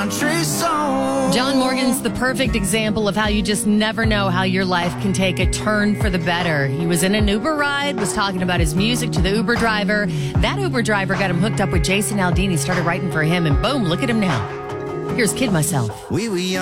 country song. John Morgan's the perfect example of how you just never know how your life can take a turn for the better. He was in an Uber ride, was talking about his music to the Uber driver. That Uber driver got him hooked up with Jason Aldean. He started writing for him, and boom, look at him now. Here's Kid Myself. We were young.